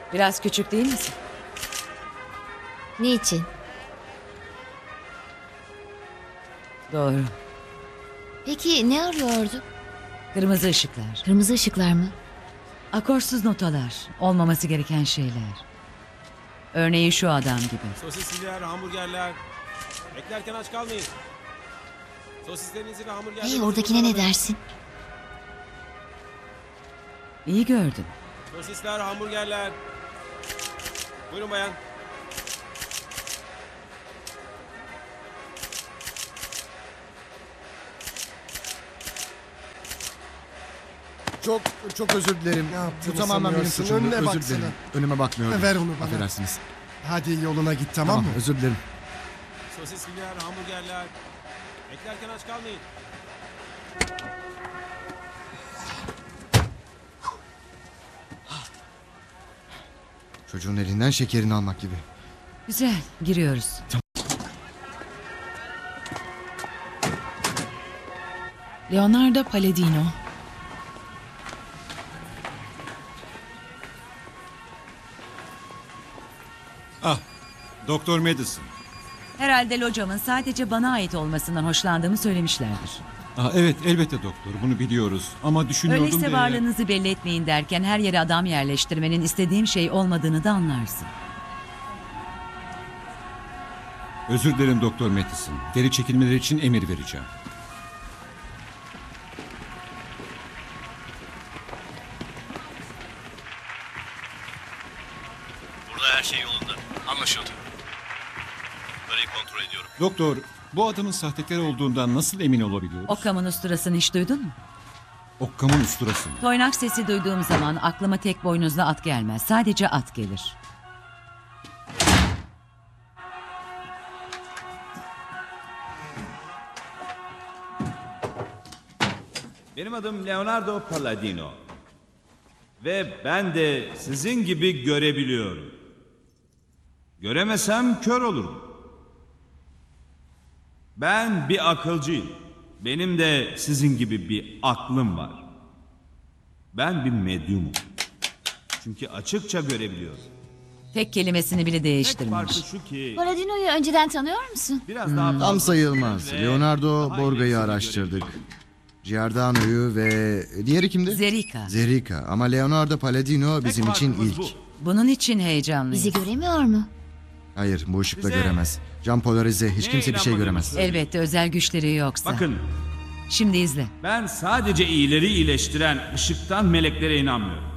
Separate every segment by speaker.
Speaker 1: Biraz küçük değil misin?
Speaker 2: Niçin?
Speaker 1: Doğru.
Speaker 2: Peki ne arıyordu?
Speaker 1: Kırmızı ışıklar,
Speaker 2: Kırmızı ışıklar mı?
Speaker 1: akorsuz notalar, olmaması gereken şeyler. Örneğin şu adam gibi.
Speaker 3: Sosisliler, hamburgerler. Beklerken aç kalmayın. Sosislerinizi ve hamburgerlerinizi...
Speaker 2: Hey, oradakine ne dersin?
Speaker 1: İyi gördün.
Speaker 3: Sosisler, hamburgerler. Buyurun bayan.
Speaker 4: Çok özür dilerim.
Speaker 5: Ne yaptığını
Speaker 4: Bu tamamen benim
Speaker 5: sanıyorsun?
Speaker 4: suçumdu.
Speaker 5: Önüne
Speaker 4: Özür
Speaker 5: baksana.
Speaker 4: dilerim. Önüme bakmıyordum.
Speaker 5: Ver onu bana.
Speaker 4: Affedersiniz.
Speaker 5: Hadi yoluna git, tamam mı?
Speaker 4: Özür dilerim.
Speaker 3: Sosisliler, hamburgerler. Beklerken aç kalmayın.
Speaker 4: Çocuğun elinden şekerini almak gibi.
Speaker 1: Güzel, giriyoruz.
Speaker 6: Leonardo Palladino.
Speaker 7: Doktor Madison.
Speaker 1: Herhalde locamın sadece bana ait olmasından hoşlandığımı söylemişlerdir.
Speaker 7: Evet elbette doktor bunu biliyoruz ama düşünüyordum
Speaker 1: Öyleyse
Speaker 7: da...
Speaker 1: varlığınızı belli etmeyin derken her yere adam yerleştirmenin istediğim şey olmadığını da anlarsın.
Speaker 7: Özür dilerim Doktor Madison. Geri çekilmeleri için emir vereceğim.
Speaker 8: Burada her şey yolunda. Anlaşıldı. Parayı kontrol ediyorum.
Speaker 7: Doktor bu adamın sahtekar olduğundan nasıl emin olabiliyoruz?
Speaker 1: Okam'ın usturasını hiç duydun mu?
Speaker 7: Okkam'ın usturası mı?
Speaker 1: Toynak sesi duyduğum zaman aklıma tek boynuzlu at gelmez. Sadece at gelir.
Speaker 9: Benim adım Leonardo Palladino. Ve ben de sizin gibi görebiliyorum. Göremesem kör olurum. Ben bir akılcıyım. Benim de sizin gibi bir aklım var. Ben bir medyumum. Çünkü açıkça görebiliyorum.
Speaker 1: Tek kelimesini bile
Speaker 9: Tek
Speaker 1: değiştirmemiş.
Speaker 9: farkı şu ki
Speaker 2: Paladino'yu önceden tanıyor musun?
Speaker 9: biraz daha fazla
Speaker 4: Tam sayılmaz.
Speaker 9: ve
Speaker 4: Leonardo
Speaker 9: daha
Speaker 4: Borga'yı
Speaker 9: ilerisini
Speaker 4: araştırdık.
Speaker 9: görebiliyorum.
Speaker 4: Giordano'yu ve... Diğeri kimdi?
Speaker 1: Zerika.
Speaker 4: Zerika. Ama Leonardo Palladino bizim
Speaker 9: Tek
Speaker 4: için
Speaker 9: farkımız
Speaker 4: ilk.
Speaker 9: bu.
Speaker 1: Bunun için heyecanlıyız.
Speaker 2: Bizi göremiyor mu?
Speaker 4: Hayır, bu ışıkla
Speaker 9: Size-
Speaker 4: göremez. Cam polarize, hiç
Speaker 9: Neye
Speaker 4: kimse bir şey göremez.
Speaker 9: inanmadığınızı
Speaker 1: Elbette özel güçleri yoksa.
Speaker 9: Bakın,
Speaker 1: Şimdi izle.
Speaker 9: ben sadece iyileri iyileştiren ışıktan meleklere inanmıyorum.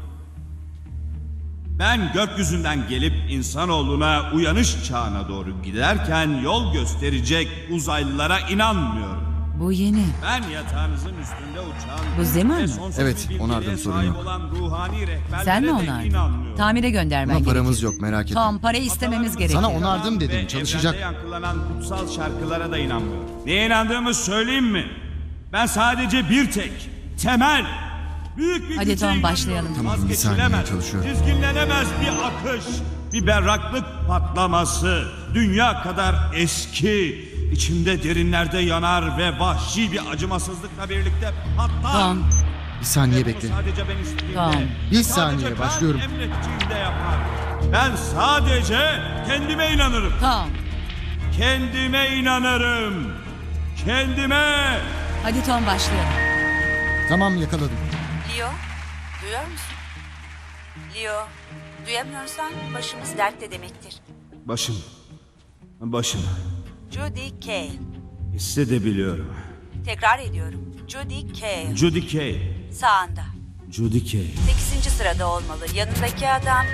Speaker 9: Ben gökyüzünden gelip insanoğluna uyanış çağına doğru giderken yol gösterecek uzaylılara inanmıyorum.
Speaker 1: Bu yeni.
Speaker 9: Ben yatağınızın üstünde uçan
Speaker 1: Bu Zeman
Speaker 9: ve
Speaker 1: mı?
Speaker 9: sonsuz
Speaker 4: Evet,
Speaker 9: bir
Speaker 4: onardım,
Speaker 9: bilgiye
Speaker 4: sorun
Speaker 9: sahip
Speaker 4: yok.
Speaker 9: olan ruhani rehberlere
Speaker 1: Sen mi
Speaker 9: de
Speaker 1: onardın?
Speaker 9: inanmıyorum.
Speaker 1: Tamire göndermen
Speaker 4: Ama paramız
Speaker 1: gerekir.
Speaker 4: yok, merak etme.
Speaker 1: Tom, parayı istememiz gerekir.
Speaker 4: Sana onardım dedim,
Speaker 9: Ve
Speaker 4: çalışacak.
Speaker 9: evrende yankılanan kutsal şarkılara da inanmıyorum. Neye inandığımı söyleyeyim mi? Ben sadece bir tek, temel, büyük bir
Speaker 1: Hadi
Speaker 9: güce
Speaker 1: Tom,
Speaker 9: inanıyorum.
Speaker 1: başlayalım.
Speaker 4: Tamam, bir
Speaker 9: Vazgeçilemez,
Speaker 4: saniye, çalışıyorum.
Speaker 9: dizginlenemez bir akış, bir berraklık patlaması, dünya kadar eski, içimde derinlerde yanar ve vahşi bir acımasızlıkla birlikte patlar.
Speaker 1: Tom,
Speaker 4: Bir saniye
Speaker 9: Ve bunu
Speaker 4: bekle.
Speaker 9: sadece ben istediğimde,
Speaker 1: Tom.
Speaker 4: Bir
Speaker 9: sadece
Speaker 4: saniye,
Speaker 9: ben
Speaker 4: başlıyorum.
Speaker 9: emrettiğimde yapar. Ben sadece kendime inanırım.
Speaker 1: Tom.
Speaker 9: Kendime inanırım. Kendime.
Speaker 1: Hadi Tom, başlayalım.
Speaker 4: Tamam, yakaladım.
Speaker 10: Leo, duyuyor musun? Leo, duyamıyorsan başımız dertte demektir.
Speaker 9: Başım.
Speaker 10: Judy Kay.
Speaker 9: Hissedebiliyorum.
Speaker 10: Tekrar ediyorum. Judy Kay.
Speaker 9: Judy Kay.
Speaker 10: Sağında.
Speaker 9: Judy Kay.
Speaker 10: 8. sırada olmalı. Yanındaki adam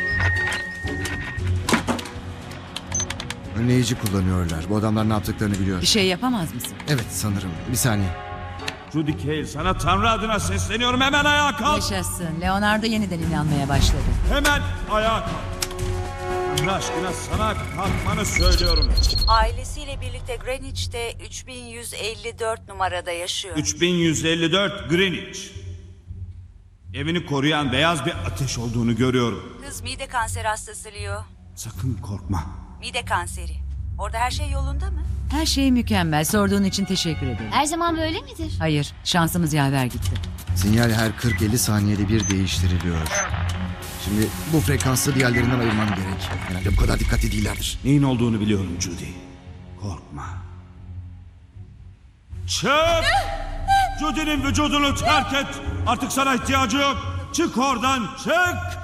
Speaker 4: Önleyici kullanıyorlar. Bu adamlar ne yaptıklarını biliyor.
Speaker 1: Bir şey yapamaz mısın?
Speaker 4: Evet, sanırım. Bir saniye.
Speaker 9: Judy Kay, sana Tanrı adına sesleniyorum. Hemen ayağa kalk.
Speaker 1: Yaşasın. Leonardo yeniden inanmaya başladı.
Speaker 9: Hemen ayağa kalk. Tanrı aşkına sana kalkmanı söylüyorum.
Speaker 10: ailesiyle birlikte Greenwich'te 3154 numarada yaşıyor.
Speaker 9: 3154 Greenwich. Evini koruyan beyaz bir ateş olduğunu görüyorum.
Speaker 10: Kız mide kanseri hastası Leo.
Speaker 9: Sakın korkma.
Speaker 10: Mide kanseri. Orada her şey yolunda mı?
Speaker 1: Her şey mükemmel. Sorduğun için teşekkür ederim.
Speaker 2: Her zaman böyle midir?
Speaker 1: Hayır, şansımız yaver gitti.
Speaker 4: Sinyal her 40-50 saniyede bir değiştiriliyor. Şimdi bu frekansı diğerlerinden ayırmam gerek. Genelde bu kadar dikkatli değillerdir.
Speaker 9: Neyin olduğunu biliyorum Judy. Korkma. Çık! Judy'nin vücudunu terk et. Artık sana ihtiyacı yok. Çık oradan, çık!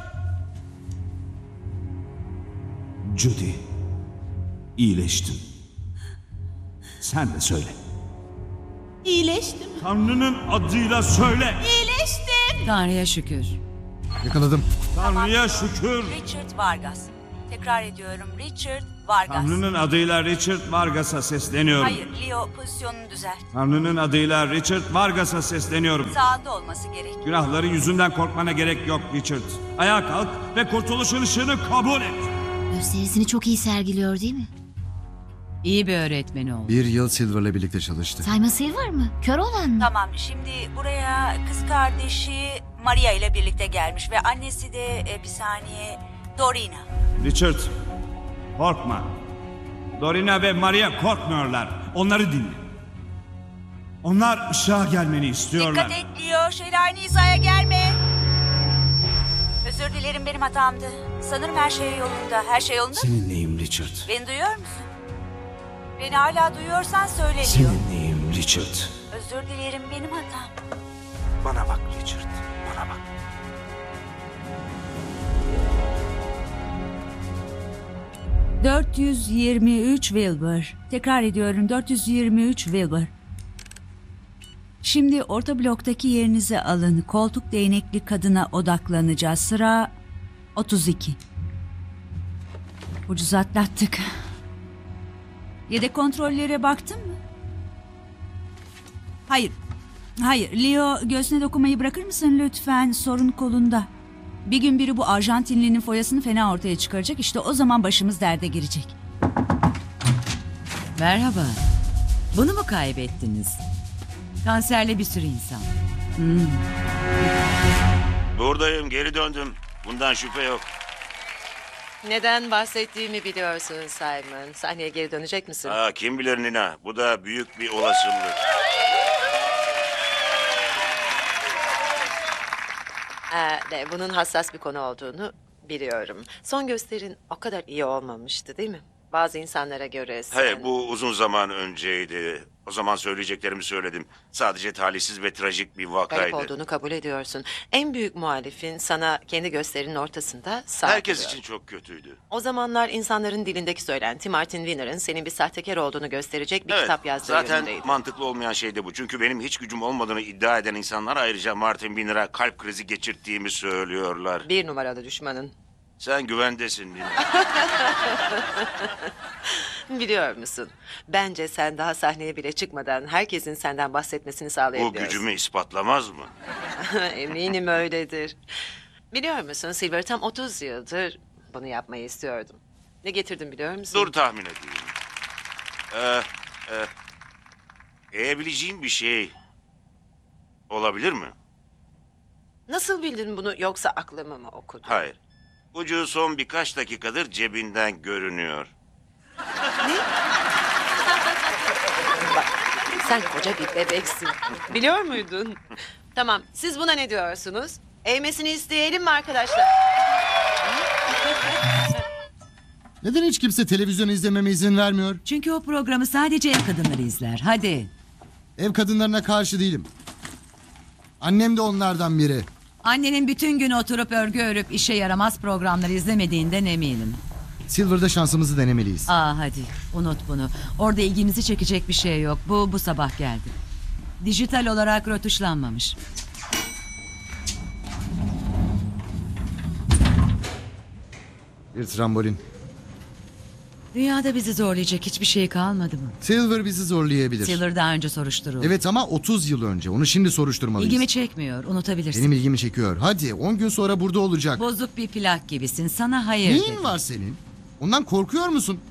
Speaker 9: Judy, iyileştin. Sen de söyle.
Speaker 2: İyileştim.
Speaker 9: Tanrı'nın adıyla söyle.
Speaker 2: İyileştim.
Speaker 1: Tanrı'ya şükür.
Speaker 4: Yakaladım.
Speaker 9: Tanrı'ya şükür.
Speaker 10: Richard Vargas. Tekrar ediyorum, Richard Vargas.
Speaker 9: Tanrı'nın adıyla Richard Vargas'a sesleniyorum.
Speaker 10: Hayır, Leo pozisyonunu düzelt.
Speaker 9: Tanrı'nın adıyla Richard Vargas'a sesleniyorum.
Speaker 10: Sağında olması gerek.
Speaker 9: Günahların yüzünden korkmana gerek yok Richard. Ayağa kalk ve kurtuluşun ışığını kabul et.
Speaker 2: Gösterisini çok iyi sergiliyor değil mi?
Speaker 1: İyi bir öğretmeni oldu.
Speaker 4: 1 yıl Silver'la birlikte çalıştı.
Speaker 2: Simon Silver mı? Kör olan mı?
Speaker 10: Tamam, şimdi buraya kız kardeşi Maria ile birlikte gelmiş ve annesi de bir saniye Dorina.
Speaker 9: Richard, korkma. Dorina ve Maria korkmuyorlar. Onları dinle. Onlar ışığa gelmeni istiyorlar.
Speaker 10: Dikkat et Leo, şeyle aynı hizaya gelme. Özür dilerim, benim hatamdı. Sanırım her şey yolunda. Her şey yolunda mı?
Speaker 9: Seninleyim Richard.
Speaker 10: Beni duyuyor musun? Beni hala duyuyorsan söyle Leo.
Speaker 9: Seninleyim Richard.
Speaker 10: Özür dilerim, benim hatam.
Speaker 9: Bana bak Richard, bana bak.
Speaker 11: ...423 Wilbur. Tekrar ediyorum, 423 Wilbur. Şimdi orta bloktaki yerinizi alın. Koltuk değnekli kadına odaklanacağız. Sıra 32. Ucuz atlattık. Yedek kontrollere baktın mı? Hayır. Hayır. Leo, göğsüne dokunmayı bırakır mısın lütfen? Sorun kolunda. Bir gün biri bu Arjantinlinin foyasını fena ortaya çıkaracak. İşte o zaman başımız derde girecek.
Speaker 1: Merhaba. Bunu mu kaybettiniz? Kanserli bir sürü insan.
Speaker 8: Buradayım, geri döndüm. Bundan şüphe yok.
Speaker 12: Neden bahsettiğimi biliyorsun Simon. Sahneye geri dönecek misin?
Speaker 8: Kim bilir Nina. Bu da büyük bir olasılık.
Speaker 12: Bunun hassas bir konu olduğunu biliyorum. Son gösterin o kadar iyi olmamıştı değil mi? Bazı insanlara göre sen...
Speaker 8: Hayır, bu uzun zaman önceydi. O zaman söyleyeceklerimi söyledim. Sadece talihsiz ve trajik bir vakaydı.
Speaker 12: Garip olduğunu kabul ediyorsun. En büyük muhalifin sana kendi gösterinin ortasında saldırıyor.
Speaker 8: Herkes için çok kötüydü.
Speaker 12: O zamanlar insanların dilindeki söylenti Martin Wiener'ın senin bir sahtekar olduğunu gösterecek bir kitap yazdığı
Speaker 8: zaten
Speaker 12: yönündeydi.
Speaker 8: mantıklı olmayan şey de bu. Çünkü benim hiç gücüm olmadığını iddia eden insanlar ayrıca Martin Wiener'a kalp krizi geçirttiğimi söylüyorlar.
Speaker 12: Bir numaralı düşmanın.
Speaker 8: Sen güvendesin Nina.
Speaker 12: Biliyor musun? Bence sen daha sahneye bile çıkmadan herkesin senden bahsetmesini
Speaker 8: Bu
Speaker 12: sağlayabiliyorsun.
Speaker 8: gücümü ispatlamaz mı?
Speaker 12: Eminim öyledir. Biliyor musun Silver, tam 30 yıldır bunu yapmayı istiyordum. Ne getirdim biliyor musun?
Speaker 8: Dur tahmin edeyim. Yiyebileceğim bir şey olabilir mi?
Speaker 12: Nasıl bildin bunu, yoksa aklımı mı okudun?
Speaker 8: Hayır. Ucu son birkaç dakikadır cebinden görünüyor.
Speaker 12: Bak, sen koca bir bebeksin. Biliyor muydun? Tamam, siz buna ne diyorsunuz? Eğmesini isteyelim mi arkadaşlar?
Speaker 4: Neden hiç kimse televizyon izlememe izin vermiyor?
Speaker 1: Çünkü o programı sadece ev kadınları izler. Hadi.
Speaker 4: Ev kadınlarına karşı değilim. Annem de onlardan biri.
Speaker 1: Annenin bütün gün oturup örgü örüp işe yaramaz programları izlemediğinden eminim.
Speaker 4: Silver'da şansımızı denemeliyiz.
Speaker 1: Hadi unut bunu. Orada ilginizi çekecek bir şey yok. Bu sabah geldi. Dijital olarak rötuşlanmamış.
Speaker 4: Bir trambolin.
Speaker 1: Dünyada bizi zorlayacak hiçbir şey kalmadı mı?
Speaker 4: Silver bizi zorlayabilir.
Speaker 1: Silver daha önce soruşturuldu.
Speaker 4: Evet ama 30 yıl önce. Onu şimdi soruşturmalıyız.
Speaker 1: İlgimi çekmiyor. Unutabilirsin.
Speaker 4: Benim ilgimi çekiyor. Hadi 10 gün sonra burada olacak.
Speaker 1: Bozuk bir plak gibisin. Sana hayır
Speaker 4: Neyin
Speaker 1: dedim.
Speaker 4: var senin? Ondan korkuyor musun?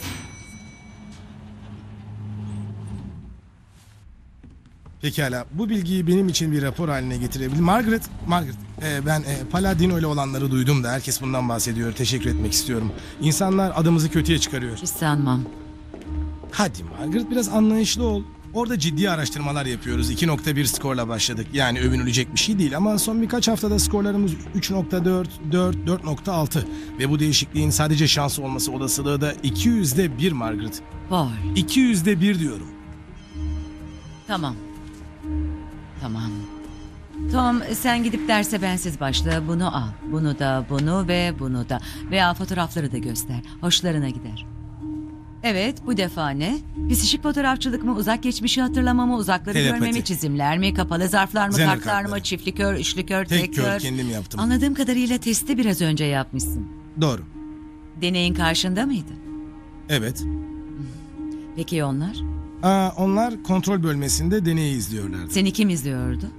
Speaker 5: Pekala, bu bilgiyi benim için bir rapor haline getirebilir. Margaret, ben Paladino ile olanları duydum da herkes bundan bahsediyor. Teşekkür etmek istiyorum. İnsanlar adımızı kötüye çıkarıyor.
Speaker 1: Hiç sanmam.
Speaker 5: Hadi Margaret, biraz anlayışlı ol. Orada ciddi araştırmalar yapıyoruz. 2.1 skorla başladık. Yani övünülecek bir şey değil ama son birkaç haftada skorlarımız 3.4, 4, 4.6 ve bu değişikliğin sadece şans olması olasılığı da 200'de 1 Margaret.
Speaker 1: Paul.
Speaker 5: 200'de 1 diyorum.
Speaker 1: Tamam. Tamam. Tom, sen gidip derse bensiz başla. Bunu al. Bunu da, bunu ve bunu da. Veya fotoğrafları da göster. Hoşlarına gider. Evet, bu defa ne? Psikik fotoğrafçılık mı, uzak geçmişi hatırlama mı, uzakları
Speaker 5: Telepati.
Speaker 1: görme mi, çizimler mi, kapalı zarflar mı,
Speaker 5: Zener
Speaker 1: kartlar
Speaker 5: kartları.
Speaker 1: mı, çiftli kör, üçlü kör,
Speaker 5: Tek kör kendim yaptım.
Speaker 1: Anladığım kadarıyla testi biraz önce yapmışsın.
Speaker 5: Doğru.
Speaker 1: Deneyin karşında mıydı?
Speaker 5: Evet.
Speaker 1: Peki onlar?
Speaker 5: Onlar kontrol bölmesinde deneyi izliyorlardı.
Speaker 1: Seni kim izliyordu?